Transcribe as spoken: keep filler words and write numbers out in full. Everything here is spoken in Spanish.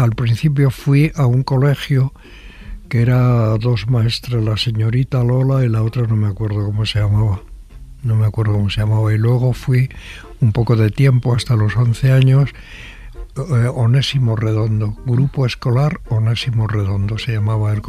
al principio fui a un colegio que era dos maestras, la señorita Lola y la otra no me acuerdo cómo se llamaba. No me acuerdo cómo se llamaba. Y luego fui un poco de tiempo, hasta los once años, eh, Onésimo Redondo. Grupo Escolar Onésimo Redondo se llamaba el